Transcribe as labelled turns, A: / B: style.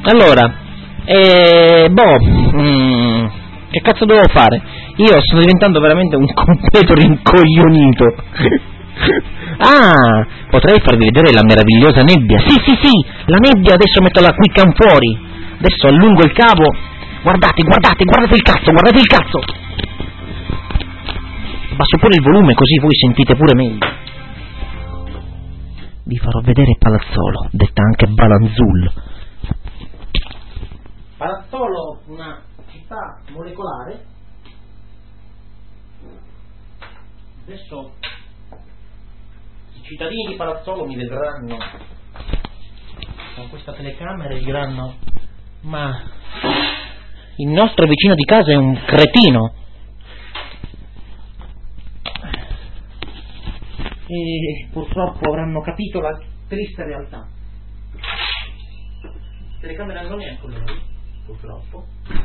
A: Allora, che cazzo devo fare? Io sto diventando veramente un completo rincoglionito. Ah, potrei farvi vedere la meravigliosa nebbia. Sì, la nebbia, adesso metto la webcam fuori. Adesso allungo il cavo. Guardate il cazzo. Abbasso pure il volume così voi sentite pure meglio. Vi farò vedere Palazzolo, detta anche Balanzul. Palazzolo, una città molecolare. Adesso i cittadini di Palazzolo mi vedranno con questa telecamera e diranno: ma il nostro vicino di casa è un cretino. E purtroppo avranno capito la triste realtà. La telecamera non è con loro, purtroppo.